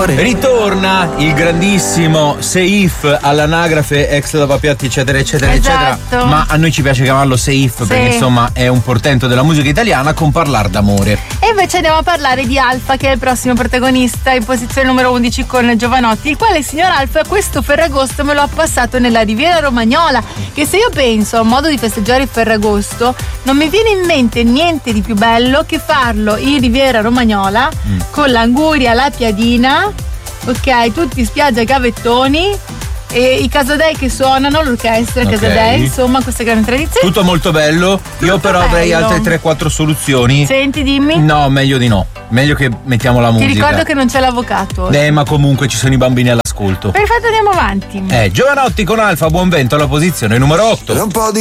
d'amore. Ritorna il grandissimo Seif all'anagrafe, ex Lavapiatti, eccetera eccetera Esatto. eccetera, ma a noi ci piace chiamarlo Seif perché insomma è un portento della musica italiana con Parlar d'amore. E invece andiamo a parlare di Alfa, che è il prossimo protagonista in posizione numero 11 con Giovanotti, il quale il signor Alfa questo Ferragosto me lo ha passato nella Riviera Romagnola, che se io penso a un modo di festeggiare il Ferragosto non mi viene in mente niente di più bello che farlo in Riviera Romagnola con l'anguria, la piadina, ok, tutti in spiaggia cavettoni e i Casadei che suonano, l'orchestra Casadei, insomma questa grande tradizione. Tutto molto bello. Io però avrei altre 3-4 soluzioni. Senti, dimmi. No, meglio di no. Meglio che mettiamo la musica. Ti ricordo che non c'è l'avvocato. Ma comunque ci sono i bambini all'ascolto. Perfetto, andiamo avanti. Giovanotti con Alfa, buon vento alla posizione numero 8. Un po' di